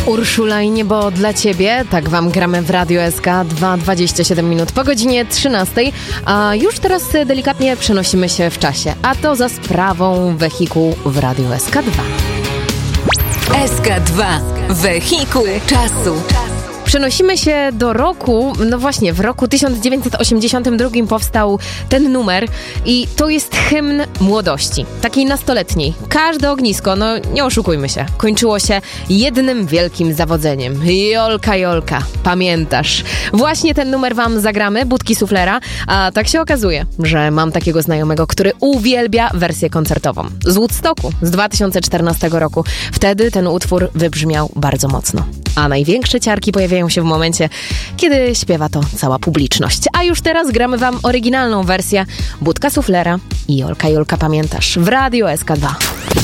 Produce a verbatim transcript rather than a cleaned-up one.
Urszula i niebo dla ciebie, tak wam gramy w Radio S K, dwa dwadzieścia siedem minut po godzinie trzynastej, a już teraz delikatnie przenosimy się w czasie, a to za sprawą wehikułu w Radio S K dwa. S K dwa. Wehikuł czasu. Przenosimy się do roku, no właśnie, w roku tysiąc dziewięćset osiemdziesiątym drugim powstał ten numer i to jest hymn młodości, takiej nastoletniej. Każde ognisko, no nie oszukujmy się, kończyło się jednym wielkim zawodzeniem. Jolka, Jolka, pamiętasz? Właśnie ten numer wam zagramy, Budki Suflera, a tak się okazuje, że mam takiego znajomego, który uwielbia wersję koncertową. Z Woodstocku z dwa tysiące czternastego roku. Wtedy ten utwór wybrzmiał bardzo mocno. A największe ciarki pojawiają się w momencie, kiedy śpiewa to cała publiczność. A już teraz gramy wam oryginalną wersję Budka Suflera i Jolka, Jolka, pamiętasz? W Radio S K dwa.